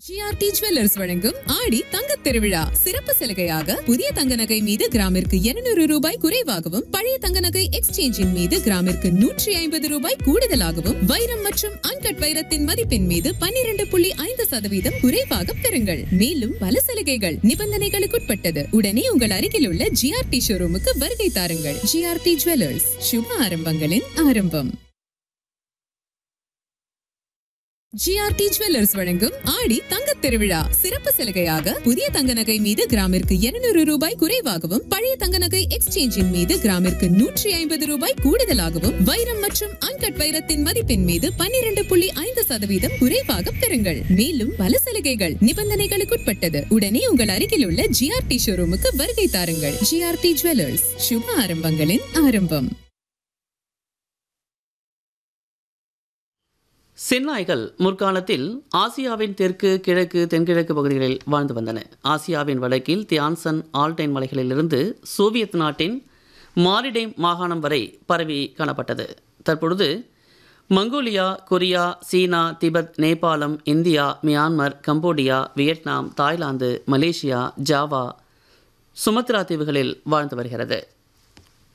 GRT jewellers வழங்கும் ஆடி தங்கத் திருவிழா சிறப்பு சலுகையாக புதிய தங்க நகை மீது கிராமிற்கு 200 ரூபாய் குறைவாகவும் பழைய தங்க நகை எக்ஸ்சேஞ்சின் மீது கிராமிற்கு 150 ரூபாய் கூடுதலாகவும் வைரம் மற்றும் அன்கட் வைரத்தின் மதிப்பின் மீது 12.5% குறைவாக பெறுங்கள். மேலும் பல சலுகைகள் நிபந்தனைகளுக்குட்பட்டது. உடனே உங்கள் அருகில் உள்ள ஜிஆர்டி ஷோரூமுக்கு வருகை தாருங்கள். ஜிஆர்டி ஜுவல்லர்ஸ், சுப ஆரம்பங்களின் ஆரம்பம். ஜிஆர்டி ஜுவல்லர்ஸ் வழங்கும் ஆடி தங்கத் திருவிழா சிறப்பு சலுகையாக புதிய தங்க நகை மீது கிராமிற்கு 200 ரூபாய் குறைவாகவும் பழைய தங்க நகை எக்ஸ்சேஞ்சின் மீது கிராமிற்கு 150 ரூபாய் கூடுதலாகவும் வைரம் மற்றும் அன்கட் வைரத்தின் மதிப்பின் மீது 12.5% குறைவாக பெறுங்கள். மேலும் பல சலுகைகள் நிபந்தனைகளுக்குட்பட்டது. உடனே உங்கள் அருகில் உள்ள ஜிஆர்டி ஷோரூமுக்கு வருகை தாருங்கள். ஜிஆர்டி ஜுவல்லர்ஸ், சுப ஆரம்பங்களின் ஆரம்பம். செந்நாய்கள் முற்காலத்தில் ஆசியாவின் தெற்கு, கிழக்கு, தென்கிழக்கு பகுதிகளில் வாழ்ந்து வந்தன. ஆசியாவின் வடக்கில் தியான்சன் ஆல்டைன் மலைகளிலிருந்து சோவியத் நாட்டின் மாரிடைம் மாகாணம் வரை பரவி காணப்பட்டது. தற்பொழுது மங்கோலியா, கொரியா, சீனா, திபெத், நேபாளம், India, Myanmar, Cambodia, Vietnam, Thailand, Malaysia, Java, Sumatra தீவுகளில் வாழ்ந்து வருகிறது.